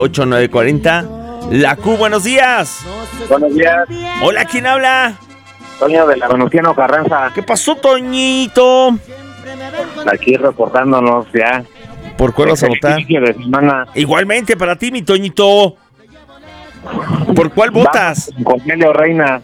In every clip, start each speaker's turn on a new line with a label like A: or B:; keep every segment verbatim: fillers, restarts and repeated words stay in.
A: ocho nueve cuatro cero. La Q, buenos días.
B: Buenos días.
A: Hola, ¿quién habla?
B: Toño de la Venustiano Carranza.
A: ¿Qué pasó, Toñito?
B: Aquí reportándonos ya.
A: ¿Por cuál vas a votar?
B: Inicio de semana.
A: Igualmente para ti, mi Toñito. ¿Por cuál votas?
B: Con Cornelio Reina.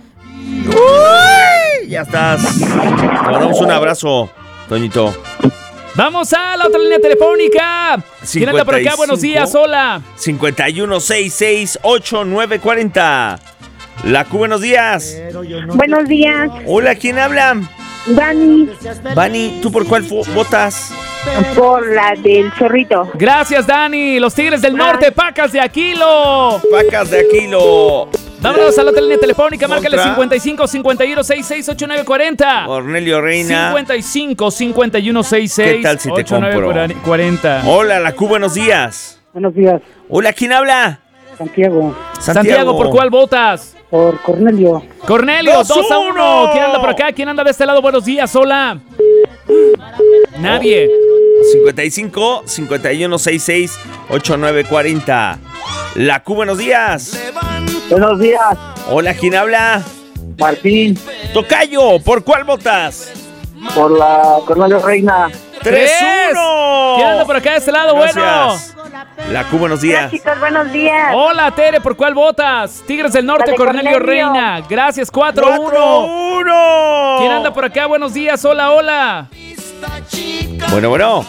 A: Uy, ya estás. Te mandamos un abrazo, Toñito.
C: Vamos a la otra línea telefónica. ¿Quién anda por acá? Buenos días, hola.
A: cincuenta y uno sesenta y seis ochenta y nueve cuarenta. La Q, buenos días.
D: Buenos días.
A: Hola, ¿quién habla?
D: Dani.
A: Vani, ¿tú por cuál fo- votas?
D: Por la del Zorrito.
C: Gracias, Dani. Los Tigres del Norte, Pacas de Aquilo.
A: Pacas de Aquilo.
C: Vámonos a la otra línea telefónica.
A: Contra.
C: Márcale cincuenta y cinco cincuenta y uno sesenta y seis ochenta y nueve cuarenta.
A: Cornelio Reina.
C: cincuenta y cinco cincuenta y uno sesenta y seis
A: ¿Qué tal si te
C: ochenta y nueve
A: compro?
C: cuarenta.
A: Hola, la Q, buenos días.
E: Buenos días,
A: Hola, ¿quién habla?
E: Santiago.
C: Santiago, ¿por cuál votas?
E: Por Cornelio.
C: Cornelio,
A: Dos
C: dos a
A: uno.
C: uno. ¿Quién anda por acá? ¿Quién anda de este lado? Buenos días, hola. Nadie.
A: cincuenta y cinco cincuenta y uno sesenta y seis ochenta y nueve cuarenta. La Q, buenos días.
B: Buenos días.
A: Hola, ¿quién habla?
B: Martín.
A: Tocayo, ¿por cuál votas?
B: Por la Cornelio Reina.
A: tres
C: Tres.
A: uno.
C: ¿Quién anda por acá de este lado?
A: Gracias. La Q, buenos
D: Hola,
A: días.
D: chicos, buenos días.
C: Hola, Tere, ¿por cuál votas? Tigres del Norte,
D: La de
C: Cornelio,
D: Cornelio.
C: Reina. Gracias, cuatro
A: cuatro
C: uno.
A: uno.
C: ¿Quién anda por acá? Buenos días, hola, hola.
A: Bueno, bueno.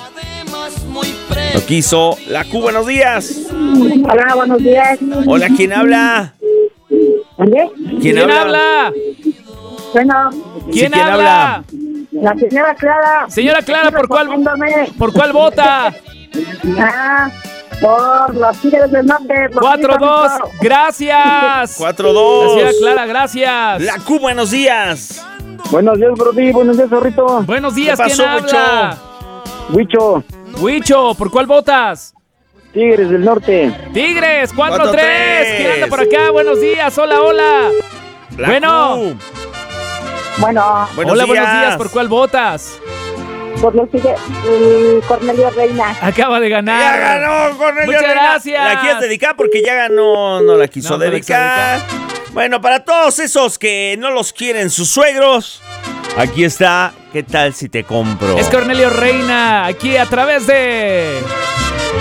A: No quiso. La Q, buenos días.
D: Hola, buenos días.
A: Hola, ¿quién habla?
D: ¿Dónde?
A: ¿Quién,
C: ¿Quién habla?
D: Bueno,
C: ¿Quién,
A: ¿quién
C: habla?
A: habla?
D: la señora Clara.
C: Señora Clara, ¿por cuál,
D: Reportándome.
C: ¿por cuál vota?
D: Ah, por los Tigres del Norte. por
C: cuatro dos.
D: Cristo.
C: Gracias.
A: cuatro
C: La
A: dos.
C: señora Clara, gracias.
A: La Q, buenos días.
B: Buenos días, Brody. Buenos días, Zorrito.
C: Buenos días,
A: ¿Qué
C: ¿quién
A: pasó,
C: habla?
B: Huicho.
C: Huicho, ¿por cuál votas?
B: Tigres del Norte.
C: Tigres, cuatro
A: cuatro
C: tres.
A: tres.
C: ¿Quién anda por acá? Buenos días, hola, hola.
A: La
C: Bueno.
A: Q.
D: Bueno,
A: Buenos
C: hola,
A: días.
C: buenos días, ¿por cuál votas?
D: por los Tigres. eh, Cornelio Reina.
C: Acaba de ganar.
A: Ya ganó, Cornelio
C: Muchas
A: Reina.
C: gracias.
A: ¿La quieres dedicar? Porque ya ganó, no la quiso
C: No, no la
A: dedicar. Bueno, para todos esos que no los quieren sus suegros, aquí está. ¿Qué tal si te compro?
C: Es Cornelio Reina, aquí a través de